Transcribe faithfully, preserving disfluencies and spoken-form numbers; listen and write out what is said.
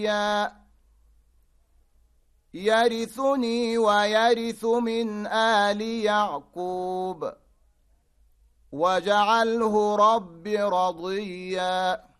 يرثني ويرث من آل يعقوب واجعله رب رضيا